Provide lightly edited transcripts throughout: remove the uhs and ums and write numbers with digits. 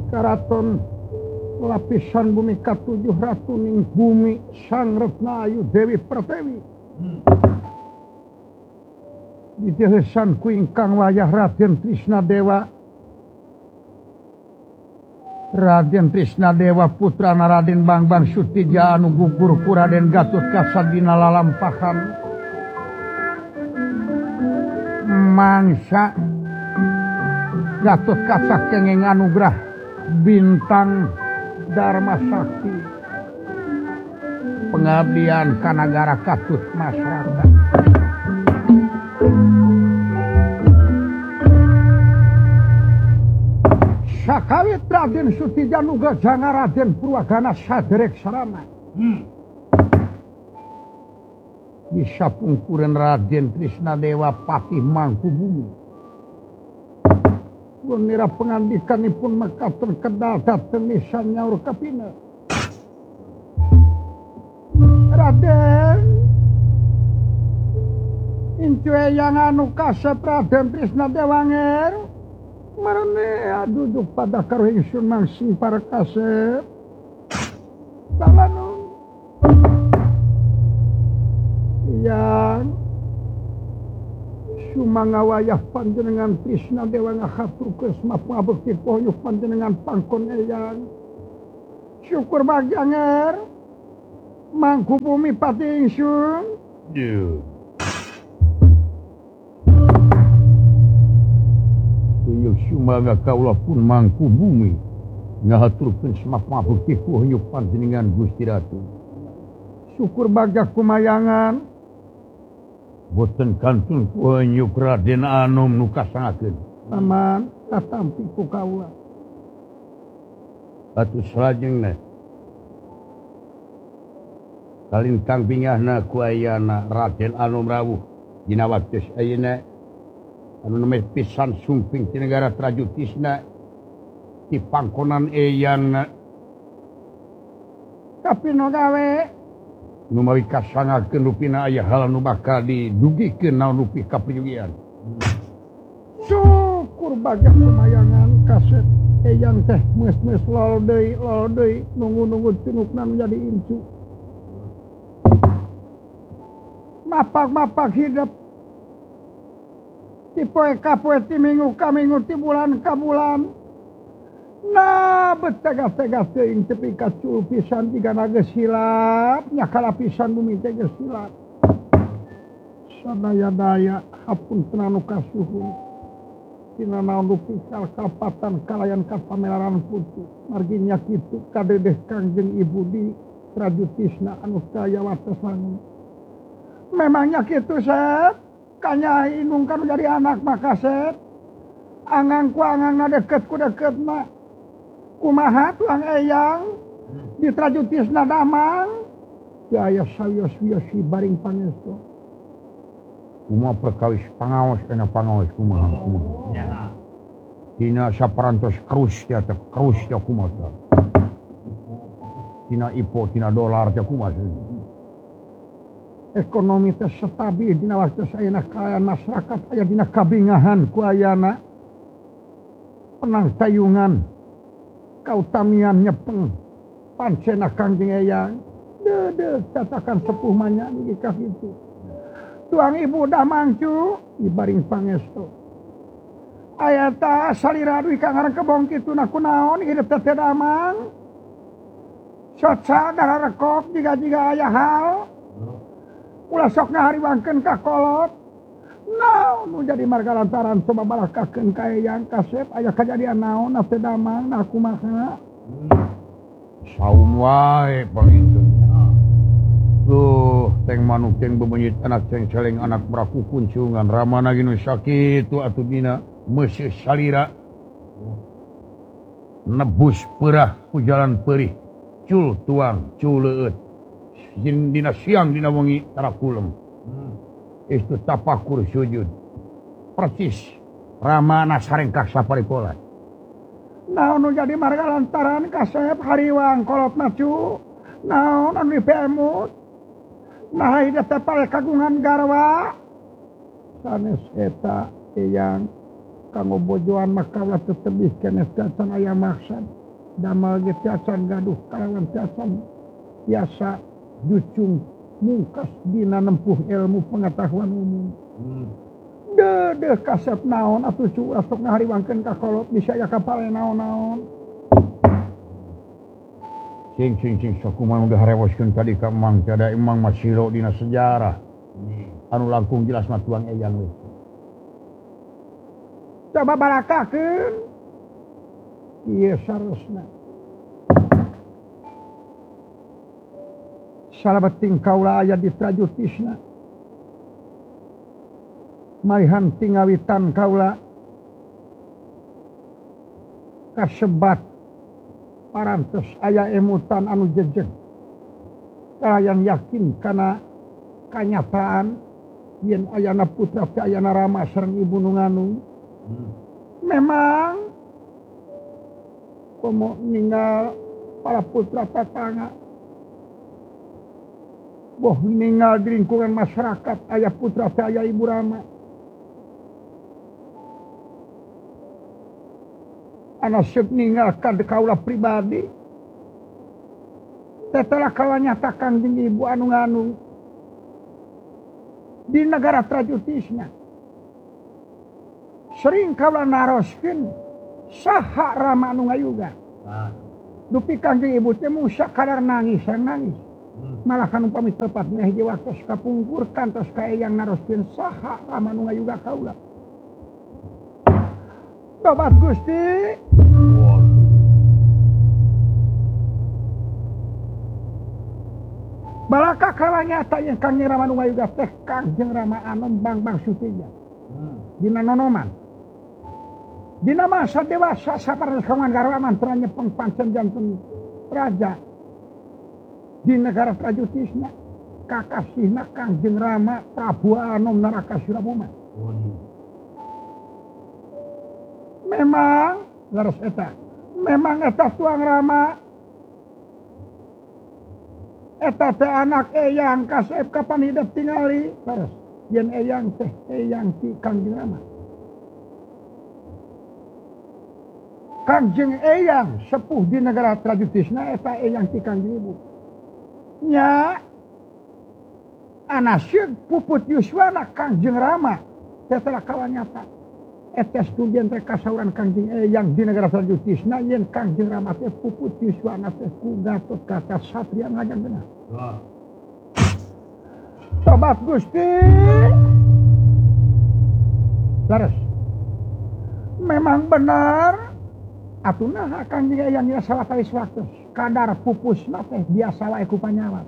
Karaton lapisan bumi katujuh ratuning bumi Sang Retna Ayu Dewi Pertiwi. Di dehesan ku ingkang wayah Raden Trisnadewa. Raden Trisnadewa putrana Raden Bangbang Sutija anu gugur ku Raden Gatotkaca dina lalampahan mangsa Gatotkaca kenging anugrah bintang Dharma Sakti pengabdian ka nagara katut masyarakat. Sakawit Raden Sutija nuga janga Raden Purwagana saderek sarana. Bisa pungkuren Raden Trisnadewa Patih Mangkubumi. Punira pengandikanipun mekaten kedal dateng nisan nyaur kapina. Raden incu yang anu kasep Raden Trisnadewa nger. Marane duduk pada karuhing sun mangsing para kasep. Balanu. Yang sumanga wayah panjenengan Trisnadewa ngahaturkeun mapangabekti pohon panjenengan pangkon eyang. Syukur bagi anger. Mangkubumi pati ingsun. Tuyuk sumaga kaula pun Mangkubumi ngahaturkeun samapangabekti pohon panjenengan Gusti Ratu. Syukur baga kumayangan. Boten kantun kuanyuk Raden Anom nu kasangakeun. Paman katampi ku kaula. Atuh salajengna kalintang bingahna ku ayana Raden Anom rawuh dina waktu ayeuna anu neme pisan sumping ti negara Trajutisna ti pangkonan eyang kapino gawe nu mawi kasangakeun rupina aya hal nu bakal didugikeun naon rupi kapriyogian. Syukur bagah kumayangan kaset eyang teh meus-meus lol deui nunggu-nunggu tunukna menjadi incu. Mapak-mapak hidup ti poe ka poe ti minggu ka minggu ti bulan ka bulan. Nah, betega-tega teuing tepi kacul pisan digana geus silap, nya kalapisan bumi teh geus silap. Sadaya-daya hapunten anu kasuhun. Tina naon rupi kalpatan kalayan kapamelaran putu. Margi nya kitu kadedeh Kangjeng Ibu di Trajutisna anu daya wates langun. Memangnya kitu Sep, kanyai nungkan jadi anak maka Sep. Angangku angangna deket ku deketna. Kumaha tuang eyang di Trajutisna damang jaya sawios-wiosi baring pangestu. Kumaha perkawis pangaos kana pangaos kumaha. Tina saparantos krus teh kumaha. Tina ipo tina dolar teh kumaha. Ekonomi teh stabil dina waktu sayeuna kaayaan masyarakat aya dina kabingahan ku ayana. Penang tayungan kautamian nyepeng pancena Kangjeng Eyang tatakan sepuh manya nikah itu tuang ibu dah mangcu dibaring pangestu ayata salira duwi kangarang kebong kitu na kunaon hidup teh damang soca dararekok jiga aya hal ulah sok ngahariwangkeun ka kolot naon nu jadi marga lantaran coba barakakeun ka Eyang kasep aya kajadian naon teh damang na kumaha saum wae pangintennya duh teng manuk teng bebenyit anak ceng celeng anak meraku kuncungan ramana ginu sakitu atuh dina meuseuh salira nebus peurah ku jalan peurih cul tuang cul leueut dina siang dina wengi tarakulem itu tapakur sujud persis ramana sarengkah saparikola naon nu jadi marga lantaran kasep hariwang kolot macu naon anu dipemut nah ida teh pare kagungan garwa sanes eta Eyang kanggo bojoan maka ulah tetebih keneh tiacan aya maksud damel ge tiacan gaduh kalawan tiacan biasa jucung mungkas dina nempuh ilmu pengetahuan umum. Dedeh kasep naon atuh cu sok ngahariwangkeun ka kolot bisa aya kapale naon-naon. Cing sok kumaha udah harewoskeun tadi ka Mang tiada emang masiro dina sejarah. Anu langkung jelas mah tuang eyang we. Coba barakakeun. Ieu saresna. Salabeting kaula aya di prajutisna. Marihan tingawitan kaula kasebat parantos aya emutan anu jejeg kalayan yakin kana kanyataan yen ayana putra teh ayana Rama sareng ibu nu ngandung. Memang komo ninggal para putra tatangga boh ninggal di lingkungan masyarakat aya putra teh aya ibu Rama. Anasib ninggalkan kaula pribadi setelah kaula nyatakan jeung ibu anu ngandung di negara Trajutisna sering kaula naroskeun saha Rama anu ngayuga dupi kanjeng ibu teh musa kadar nangis malah kan upami tepat meh hiji waktu kapungkurkan tos ka eyang naroskeun saha Rama anu ngayuga kaula. Tobat Gusti. Balaka kalanya tanya Kangjeng Rama nu ngayuga teh Kangjeng Rama anom bang sutinya. Dina nonoman. Dina masa dewasa saparos kawan garwa mantra nyepeng pancen janten raja. Di negara Prajutisna kakasihna Kangjeng Rama Prabu Anom Narakasura. Memang laras eta. Memang eta tuang Rama eta teh anak eyang kasep kapan hidup tingali laras. Yen eyang teh eyang ti Kangjeng Rama. Kangjeng eyang sepuh di negara Trajutisna eta eyang ti Kangjeng ibu. Nya anasieun puput yuswana Kangjeng Rama setelah kawan nyata. Eta studien teh kasauran Kangjeng eyang di negara Trajutisna yen Kangjeng Rama teh puput yuswana teh ku Gatot Kaca satria ngajeng benar. Tobat Gusti. Laras. Memang benar atuh Kangjeng eyang nya sawatawis waktu kadar pupusna teh biasa wae ku panyawat.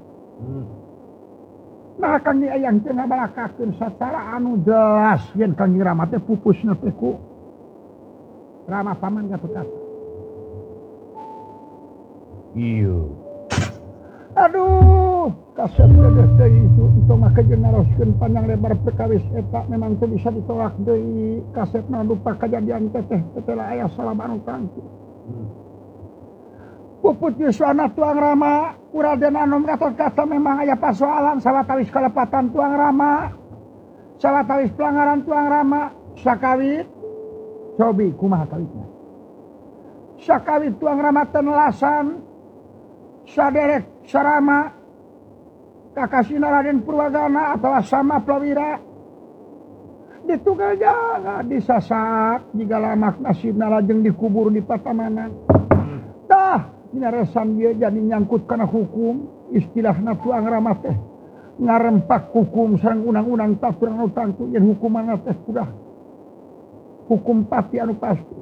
Nah Kangjeng eyang teh ngabalakakeun sacara anu jelas yen Kangjeng Rama teh pupusna teh ku Rama paman Gatot Kaca. Iya. Aduh, kasep dedeh deui itu mah kajeng naroskeun panjang lebar perkawis eta memang teu bisa ditolak deui kasepna lupa kajadian teh setelah aya salaman anu tangtu. Puput yuswana tuang Rama Raden Anom Gatot Kaca memang aya pasoalan sawatawis kalepatan tuang Rama sawatawis pelanggaran tuang Rama sakawit cobi kumaha kawitna sakawit tuang Rama teu nelasan saderek sarama kakasina Raden Purwagana atau sama Plawira ditugal jangan disasak jika lamak nasibna lajeng dikubur di Patamanan. Tah dinaresan dia jadi nyangkut kana hukum istilahna tuang Rama teh ngarempak hukum sareng undang-undang taturan anu tangtu yen hukumanna teh kudah hukum pati anu pasti.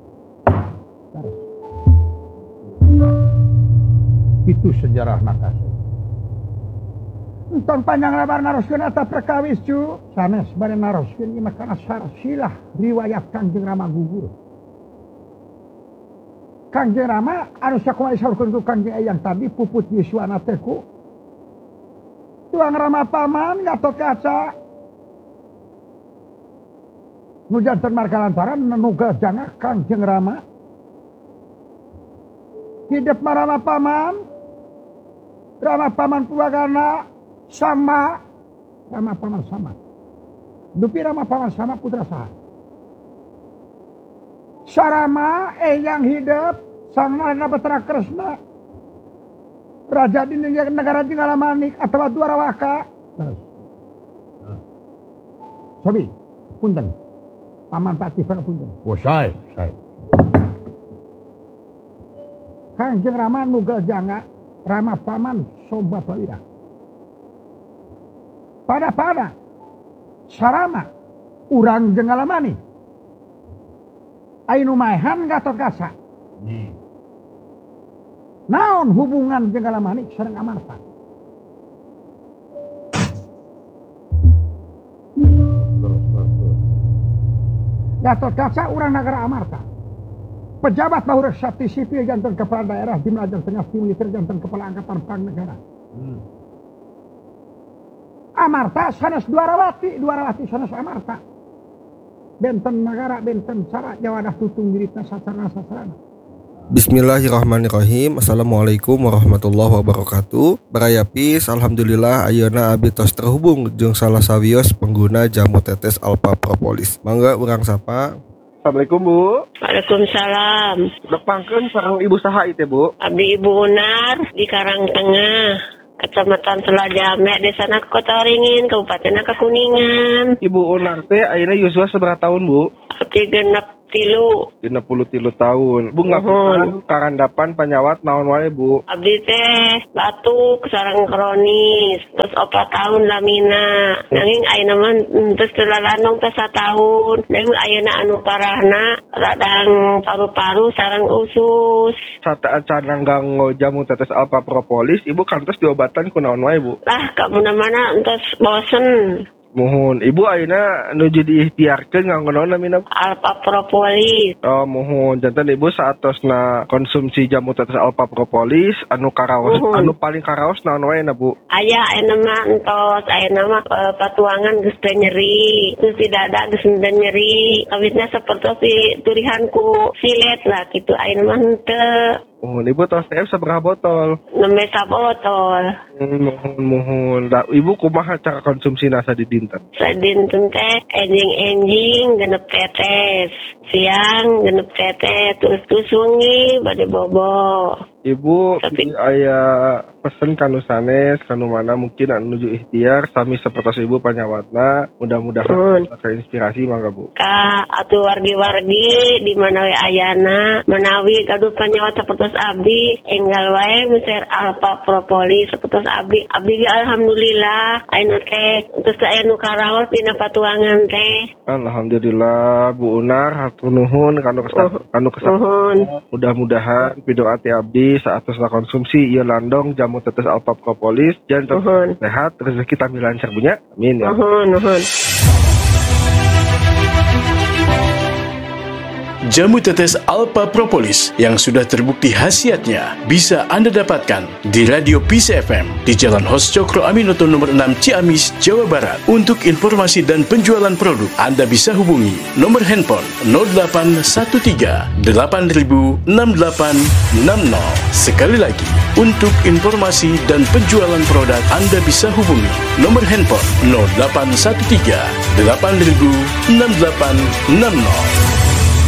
Itu sejarah nakasih. Entong panjang lebar naroskeun eta perkawis cu sanes bade naroskeun ieu mah kana sarsilah riwayat Kangjeng Rama gugur. Kangjeng Rama anu sakumaha disaurkeun ku Kangjeng eyang tadi puput yuswana teh ku tuang Rama paman Gatot Kaca nu janten marga lantaran nuga jangah Kangjeng Rama hidup Rama paman Purwagana sama Rama paman sama dupi Rama paman sama putra saha Sarama yang hidup Sang Narana Batara Kresna Raja di negara Jingalamanik atau Dwarawaka. Sobi, punten. Paman Patifan punten. Saya. Kangjeng Rama Nugal Janga Rama Paman Sobat Walira. Pada Sarama urang Jenggalamani Ainu maehan Gatot Kaca. Naon hubungan Jenggalamani sareng Amarta? Gatot Kaca urang negara Amarta. Pejabat bahura sakti sipil jantan kepala daerah jumlah jantan militer jantan kepala angkatan perang negara. Amarta sanes Dwarawati sanes Amarta. Benten negara benten cara jawadah tutung dirita sacarana. Bismillahirrahmanirrahim. Assalamualaikum warahmatullahi wabarakatuh. Barayapis, alhamdulillah ayeuna abdi tos terhubung jeung salah sawios pengguna jamu tetes Alpha Propolis. Mangga urang sapa. Assalamualaikum Bu. Waalaikumsalam. Depangkeun sareng Ibu saha ieu teh Bu? Abdi Ibu Unar di Karangtengah, Kecamatan Selajame, Desa Kota Waringin, Kabupaten Kuningan. Ibu Unar teh ayeuna yuswa sabaraha tahun Bu? Abdi genep 33 tahun. Bu ngapunten karandapan panyawat naon wae Bu? Abdi teh batuk sareng kronis, terus 4 tahun lamina. Nanging ayeuna mah terus telalanong teh 1 tahun. Nanging ayeuna anu parahna radang paru-paru sareng usus. Saat nganggo jamu tetes Alpha Propolis, Ibu kantos diobatan ku naon wae Bu? Lah ka mana-mana entos bosen. Mohon Ibu ayeuna nuju diikhtiarkeun nganggo naon namina? Alpha Propolis. Oh mohon janten Ibu saatosna konsumsi jamu tetes Alpha Propolis anu karaos anu paling karaos naon wae na Bu? Aya ayeuna mah entos ayeuna mah patuangan geus teu nyeri, terus di dada geus teu nyeri. Kawitna sapertos turihanku silet lah kitu ayeuna mah henteu. Ibu tos teh sabaraha botol? 6 botol. Mohon. Ibu kumaha cara konsumsi nasa di dinten? Sadinten teh enjing genep tetes, siang genep tetes, terus wengi bade bobo. Ibu aya pesen kanu sanes kanu mana mungkin anu nuju ikhtiar sami sapertos Ibu panyawatna mudah-mudahan inspirasi mangga Bu. Ka atuh wargi-wargi di mana we ayana menawi gaduh panyawat sapertos abdi enggal wae miser Alpha Propolis sapertos abdi alhamdulillah ayeuna teh terus aya nu karaos dina patuangan teh. Alhamdulillah Bu Unar hatur nuhun kanu kesah. Mudah-mudahan pidoa ti abdi saatosna konsumsi ieu landong jamu tetes Alpha Propolis janten sehat rezeki tambah lancar bunya. Amin ya. Nuhun. Jamu tetes Alpha Propolis yang sudah terbukti khasiatnya bisa Anda dapatkan di Radio Peace FM di Jalan Hos Cokro Aminoto nomor 6 Ciamis, Jawa Barat. Untuk informasi dan penjualan produk, Anda bisa hubungi nomor handphone 0813 8000 6860. Sekali lagi, untuk informasi dan penjualan produk, Anda bisa hubungi nomor handphone 0813 8000 6860.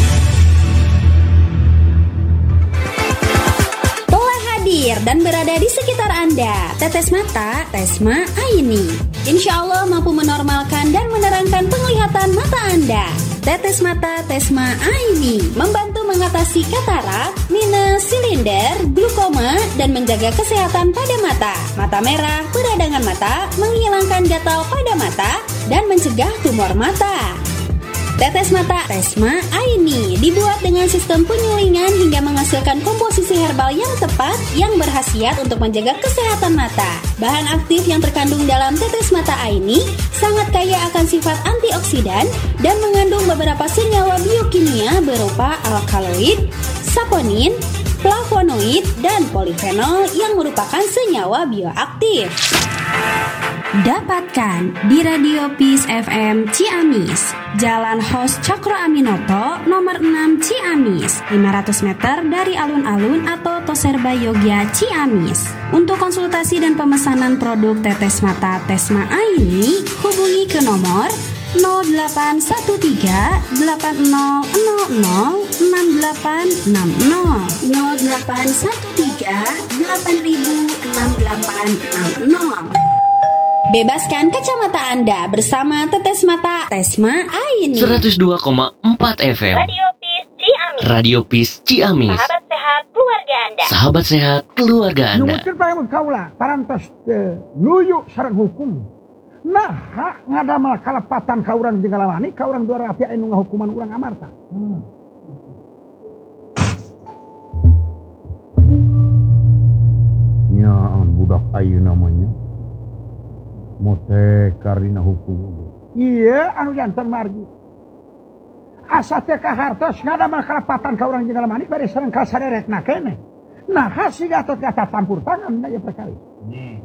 Dan berada di sekitar Anda, Tetes Mata Tesma Aini. Insya Allah mampu menormalkan dan menerangkan penglihatan mata Anda. Tetes Mata Tesma Aini membantu mengatasi katarak, minus, silinder, glukoma, dan menjaga kesehatan pada mata. Mata merah, peradangan mata, menghilangkan gatal pada mata, dan mencegah tumor mata. Tetes Mata Tesma Aini dibuat dengan sistem penyulingan hingga menghasilkan komposisi herbal yang tepat yang berkhasiat untuk menjaga kesehatan mata. Bahan aktif yang terkandung dalam Tetes Mata Aini sangat kaya akan sifat antioksidan dan mengandung beberapa senyawa biokimia berupa alkaloid, saponin, flavonoid, dan polifenol yang merupakan senyawa bioaktif. Dapatkan di Radio Peace FM Ciamis, Jalan Hos Cokro Aminoto, nomor 6 Ciamis, 500 meter dari alun-alun atau Toserba Yogya Ciamis. Untuk konsultasi dan pemesanan produk Tetes Mata Tesma Aini, hubungi ke nomor Bebaskan kacamata Anda bersama Tetes Mata Tesma Aini. 102,4 FM Radio Peace Ciamis. Radio Peace Ciamis. Sahabat sehat keluarga Anda. Sahabat sehat keluarga Anda. Numutkeun paemun kaula parantos nuyu sareng hukum. Nah, ngadamel kalepatan ka urang jeung kalamani ka urang dua rapi anu ngahukuman urang amarta. Nyaan budak ayu namanya. Mote karina hukum. Iya, anu janten margi. Asa teh ka hartos ngadamel kalepatan ka urang jeung kalamani bari sareng ka saderetna keneh. Nah, siga atot kata campur tangan na ya perkara.